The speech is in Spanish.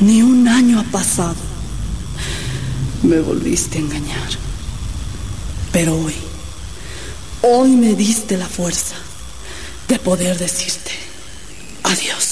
Ni un año ha pasado. Me volviste a engañar. Pero hoy me diste la fuerza de poder decirte adiós.